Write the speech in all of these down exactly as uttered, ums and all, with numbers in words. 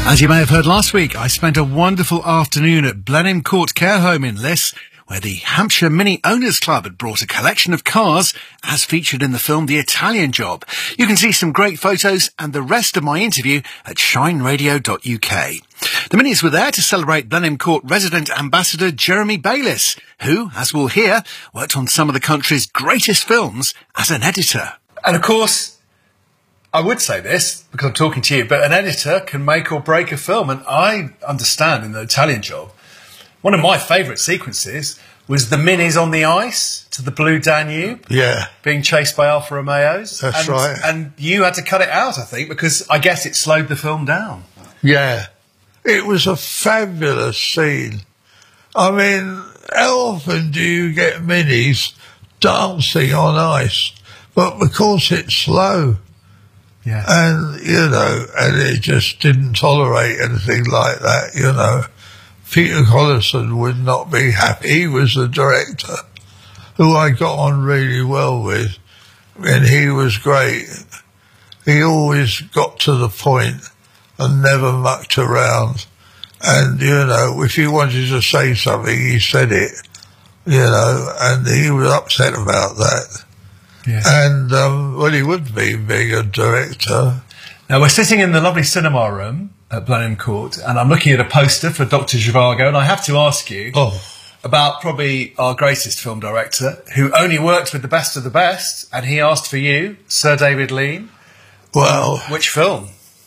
As you may have heard last week, I spent a wonderful afternoon at Blenheim Court Care Home in Liss, where the Hampshire Mini Owners Club had brought a collection of cars, as featured in the film The Italian Job. You can see some great photos and the rest of my interview at shine radio dot U K. The Minis were there to celebrate Blenheim Court resident ambassador Jeremy Bayliss, who, as we'll hear, worked on some of the country's greatest films as an editor. And of course, I would say this because I'm talking to you, but an editor can make or break a film. And I understand in The Italian Job, one of my favourite sequences was the Minis on the ice to the Blue Danube. Yeah. Being chased by Alfa Romeos. That's and, right. And you had to cut it out, I think, because I guess it slowed the film down. Yeah. It was a fabulous scene. I mean, how often do you get Minis dancing on ice? But because it's slow. Yeah. And, you know, and it just didn't tolerate anything like that, you know. Peter Collison would not be happy. He was the director, who I got on really well with, and he was great. He always got to the point and never mucked around. And, you know, if he wanted to say something, he said it, you know, and he was upset about that. Yeah. And, um, well, he would be, being a director. Now, we're sitting in the lovely cinema room at Blenheim Court, and I'm looking at a poster for Doctor Zhivago, and I have to ask you oh. about probably our greatest film director, who only worked with the best of the best, and he asked for you, Sir David Lean. Well... Which film?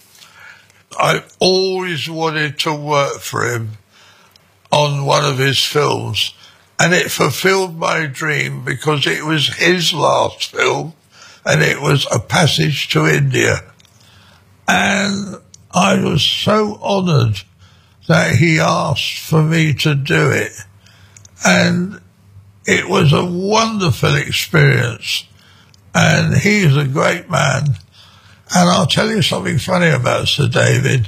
I always wanted to work for him on one of his films, and it fulfilled my dream because it was his last film, and it was A Passage to India. And I was so honoured that he asked for me to do it. And it was a wonderful experience. And he's a great man. And I'll tell you something funny about Sir David.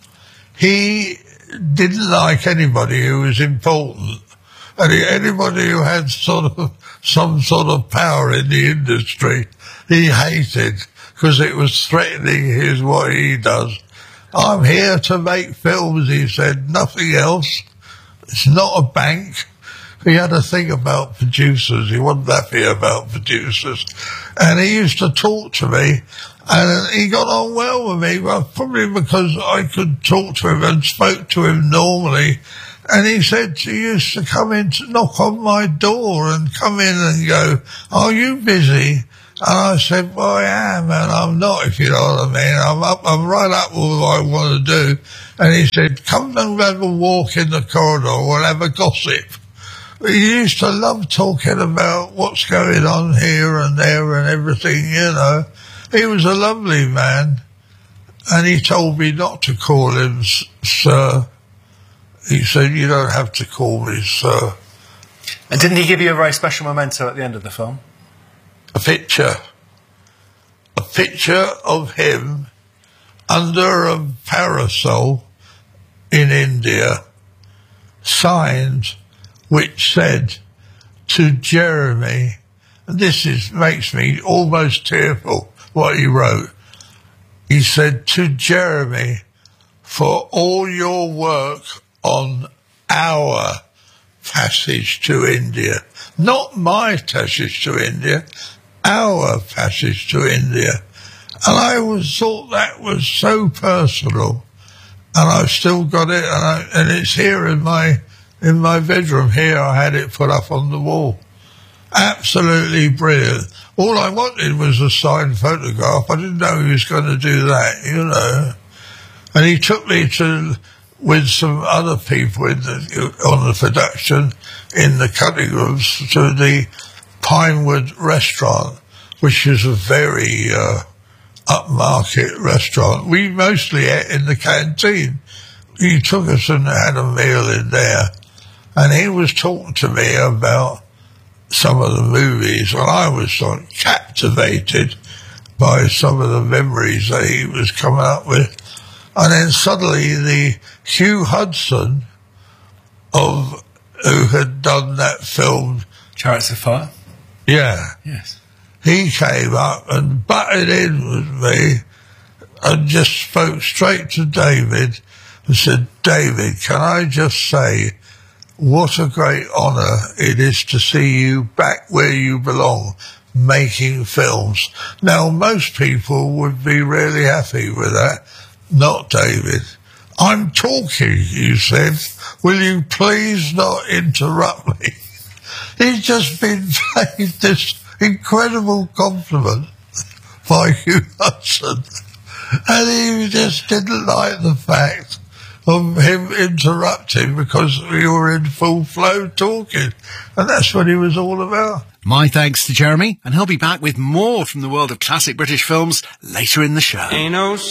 He didn't like anybody who was important. And anybody who had sort of some sort of power in the industry, he hated, because it was threatening his what he does. I'm here to make films, he said, nothing else. It's not a bank. He had a thing about producers. He wasn't happy about producers. And he used to talk to me, and he got on well with me, well, probably because I could talk to him and spoke to him normally. And he said he used to come in to knock on my door and come in and go, "Are you busy?" And I said, "Well, I am, and I'm not, if you know what I mean. I'm up, I'm right up with what I want to do." And he said, "Come and have a walk in the corridor, we'll have a gossip." He used to love talking about what's going on here and there and everything, you know. He was a lovely man, and he told me not to call him Sir. He said, "You don't have to call me Sir." And didn't he give you a very special memento at the end of the film? A picture. A picture of him under a parasol in India, signed, which said, "To Jeremy," and this is makes me almost tearful, what he wrote. He said, "To Jeremy, for all your work on our passage to India." Not my passage to India, our passage to India. And I was thought that was so personal. And I've still got it, and, I, and it's here in my in my bedroom here. I had it put up on the wall. Absolutely brilliant. All I wanted was a signed photograph. I didn't know he was going to do that, you know. And he took me to, with some other people in the, on the production, in the cutting rooms, to the Pinewood restaurant, which is a very uh, upmarket restaurant. We mostly ate in the canteen. He took us and had a meal in there. And he was talking to me about some of the movies, and I was sort of captivated by some of the memories that he was coming up with. And then suddenly the Hugh Hudson, of who had done that film, Chariots of Fire? Yeah. Yes. He came up and butted in with me and just spoke straight to David and said, David, can I just say what a great honour it is to see you back where you belong, making films. Now, most people would be really happy with that. Not David. I'm talking, he said. Will you please not interrupt me? He's just been paid this incredible compliment by Hugh Hudson, and he just didn't like the fact of him interrupting because we were in full flow talking, and that's what he was all about. My thanks to Jeremy, and he'll be back with more from the world of classic British films later in the show. Ain't no